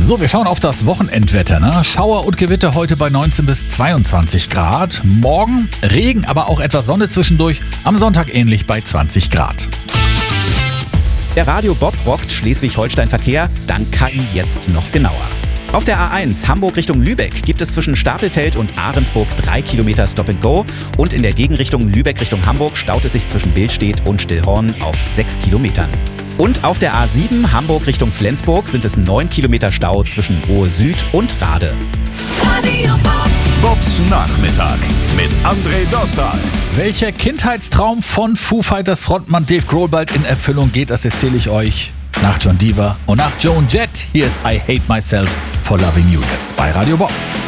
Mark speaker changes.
Speaker 1: So, wir schauen auf das Wochenendwetter. Schauer und Gewitter heute bei 19 bis 22 Grad. Morgen Regen, aber auch etwas Sonne zwischendurch. Am Sonntag ähnlich bei 20 Grad.
Speaker 2: Der Radio Bob rockt Schleswig-Holstein Verkehr, dank KI jetzt noch genauer. Auf der A1 Hamburg Richtung Lübeck gibt es zwischen Stapelfeld und Ahrensburg 3 Kilometer Stop and Go und in der Gegenrichtung Lübeck Richtung Hamburg staut es sich zwischen Billstedt und Stillhorn auf 6 Kilometern. Und auf der A7 Hamburg Richtung Flensburg sind es 9 Kilometer Stau zwischen Ohe Süd und Rade.
Speaker 3: Radio Bob. Bobs Nachmittag mit André Dostal.
Speaker 1: Welcher Kindheitstraum von Foo Fighters Frontmann Dave Grohl bald in Erfüllung geht, das erzähle ich euch nach John Deaver und nach Joan Jett. Hier ist I Hate Myself for Loving You jetzt bei Radio Bob.